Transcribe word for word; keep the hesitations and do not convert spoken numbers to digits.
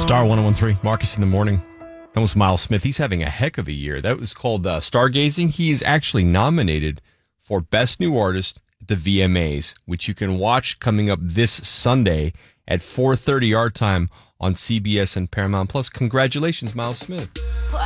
Star one oh one three, Marcus in the morning. That was Miles Smith. He's having a heck of a year. That was called uh, Stargazing. He's actually nominated for Best New Artist at the V M As, which you can watch coming up this Sunday at four thirty our time on C B S and Paramount Plus. Congratulations, Miles Smith.